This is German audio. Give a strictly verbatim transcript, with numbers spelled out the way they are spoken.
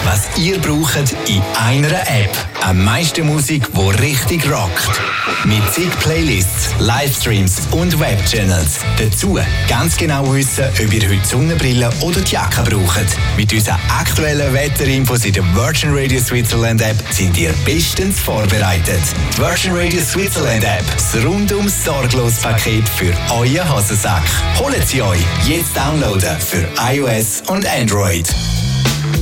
was ihr braucht in einer App. Am meisten Musik, die richtig rockt. Mit zig Playlists, Livestreams und Webchannels. Dazu ganz genau wissen, ob ihr heute Sonnenbrille oder die Jacke braucht. Mit unseren aktuellen Wetterinfos in der Virgin Radio Switzerland App sind ihr bestens vorbereitet. Die Virgin Radio Switzerland App, das rundum sorglos Paket für euren Hosensack. Holt sie euch jetzt downloaden für iOS und Android.